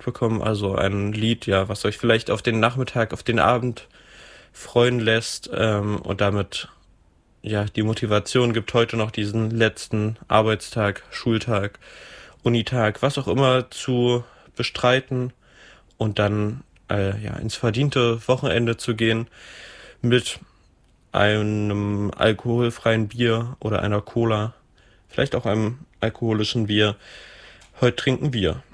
bekommen. Also ein Lied, ja, was euch vielleicht auf den Nachmittag, auf den Abend freuen lässt und damit ja die Motivation gibt, heute noch diesen letzten Arbeitstag, Schultag, Unitag, was auch immer zu bestreiten und dann ja ins verdiente Wochenende zu gehen mit einem alkoholfreien Bier oder einer Cola, vielleicht auch einem alkoholischen Bier. Heute trinken wir.